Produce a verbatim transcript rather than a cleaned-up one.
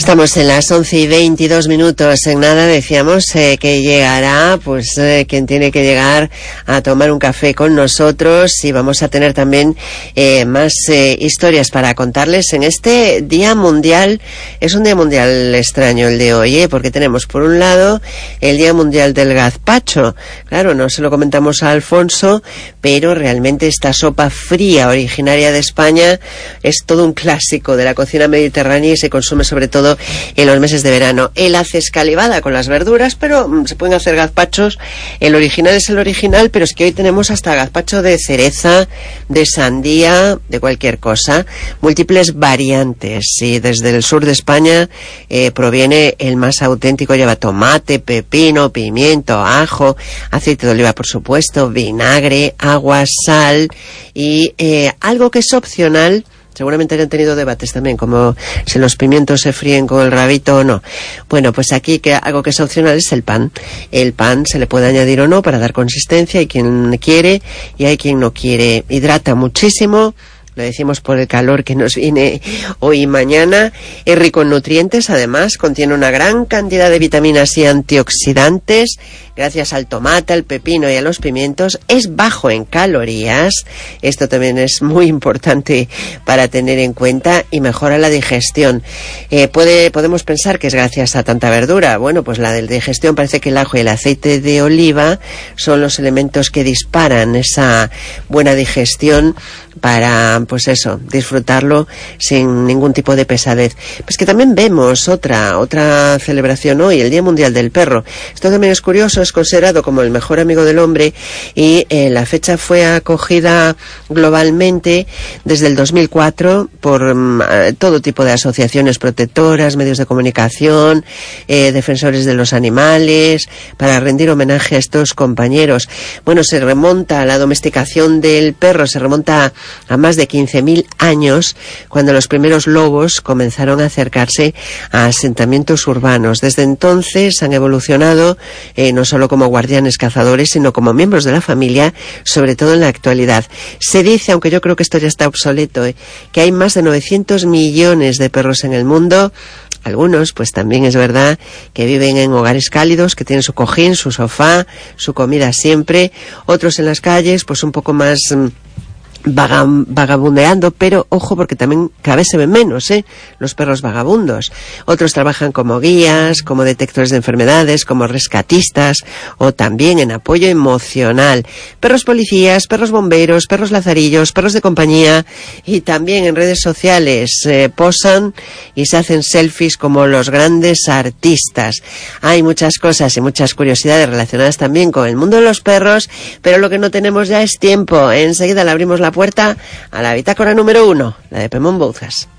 Estamos en las once y veintidós minutos. En nada decíamos eh, que llegará, pues, eh, quien tiene que llegar a tomar un café con nosotros, y vamos a tener también eh, más eh, historias para contarles en este Día Mundial. Es un Día Mundial extraño el de hoy, ¿eh? Porque tenemos por un lado el Día Mundial del Gazpacho. Claro, no se lo comentamos a Alfonso, pero realmente esta sopa fría originaria de España es todo un clásico de la cocina mediterránea y se consume sobre todo en los meses de verano. Él hace escalivada con las verduras, pero mm, se pueden hacer gazpachos. El original es el original, pero es que hoy tenemos hasta gazpacho de cereza, de sandía, de cualquier cosa. Múltiples variantes. Y desde el sur de España eh, proviene el más auténtico. Lleva tomate, pepino, pimiento, ajo, aceite de oliva, por supuesto, vinagre, agua, sal y eh, algo que es opcional. Seguramente hayan tenido debates también, como si los pimientos se fríen con el rabito o no. Bueno, pues aquí que algo que es opcional es el pan. El pan se le puede añadir o no para dar consistencia. Hay quien quiere y hay quien no quiere. Hidrata muchísimo. Lo decimos por el calor que nos viene hoy y mañana. Es rico en nutrientes, además contiene una gran cantidad de vitaminas y antioxidantes. Gracias al tomate, al pepino y a los pimientos, es bajo en calorías. Esto también es muy importante para tener en cuenta, y mejora la digestión. Eh, puede, podemos pensar que es gracias a tanta verdura. Bueno, pues la de la digestión parece que el ajo y el aceite de oliva son los elementos que disparan esa buena digestión para, pues eso, disfrutarlo sin ningún tipo de pesadez. Pues que también vemos otra otra celebración hoy, el Día Mundial del Perro. Esto también es curioso, es considerado como el mejor amigo del hombre, y eh, la fecha fue acogida globalmente desde el dos mil cuatro por um, todo tipo de asociaciones protectoras, medios de comunicación, eh, defensores de los animales, para rendir homenaje a estos compañeros. Bueno, se remonta a la domesticación del perro, se remonta a más de quince mil años, cuando los primeros lobos comenzaron a acercarse a asentamientos urbanos. Desde entonces han evolucionado eh, no solo como guardianes cazadores, sino como miembros de la familia, sobre todo en la actualidad. Se dice, aunque yo creo que esto ya está obsoleto, eh, que hay más de novecientos millones de perros en el mundo. Algunos, pues también es verdad que viven en hogares cálidos, que tienen su cojín, su sofá, su comida siempre. Otros en las calles, pues un poco más mmm, vagabundeando, pero ojo, porque también cada vez se ven menos, ¿eh? Los perros vagabundos. Otros trabajan como guías, como detectores de enfermedades, como rescatistas, o también en apoyo emocional. Perros policías, perros bomberos, perros lazarillos, perros de compañía, y también en redes sociales eh, posan y se hacen selfies como los grandes artistas. Hay muchas cosas y muchas curiosidades relacionadas también con el mundo de los perros, pero lo que no tenemos ya es tiempo. Enseguida le abrimos la puerta a la bitácora número uno, la de Pemón Bouzas.